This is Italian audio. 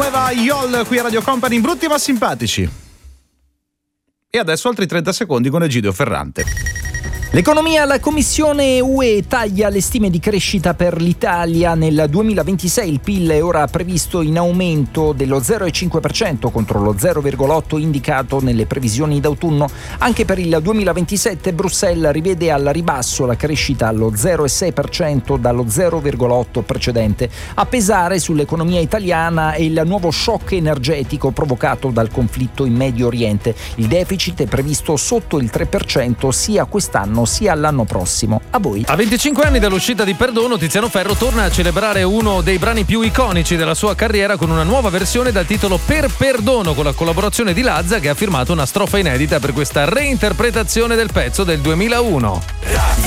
Nueva Yol qui a Radio Company, brutti ma simpatici. E adesso altri 30 secondi con Egidio Ferrante. L'economia, la Commissione UE taglia le stime di crescita per l'Italia. Nel 2026 il PIL è ora previsto in aumento dello 0,5% contro lo 0,8% indicato nelle previsioni d'autunno. Anche per il 2027 Bruxelles rivede al ribasso la crescita allo 0,6% dallo 0,8% precedente. A pesare sull'economia italiana è il nuovo shock energetico provocato dal conflitto in Medio Oriente. Il deficit è previsto sotto il 3% sia quest'anno sia l'anno prossimo. A voi. A 25 anni dall'uscita di Perdono, Tiziano Ferro torna a celebrare uno dei brani più iconici della sua carriera con una nuova versione dal titolo Per Perdono, con la collaborazione di Lazza, che ha firmato una strofa inedita per questa reinterpretazione del pezzo del 2001.